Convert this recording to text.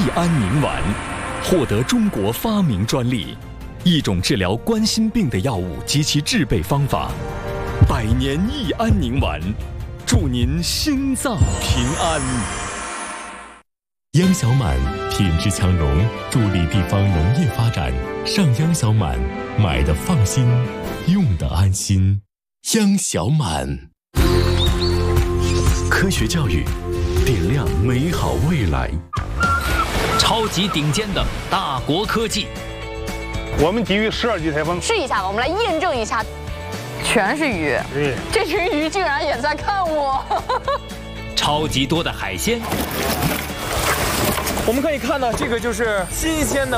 益安宁丸获得中国发明专利，一种治疗冠心病的药物及其制备方法。百年益安宁丸，祝您心脏平安。 央小满品质强农，助力地方农业发展。上央小满，买的放心，用的安心。央小满。科学教育，点亮美好未来。 超级顶尖的大国科技， 我们基于12级台风试一下吧，我们来验证一下。全是鱼， 对， 这群鱼竟然也在看我。 超级多的海鲜。 我们可以看到，这个就是新鲜的